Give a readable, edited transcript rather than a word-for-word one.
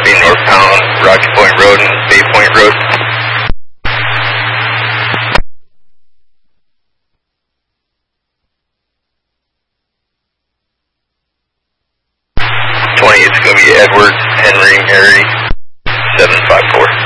be North Pound, Rocky Point Road, and Bay Point Road. It's going to be Edward Henry Mary 754.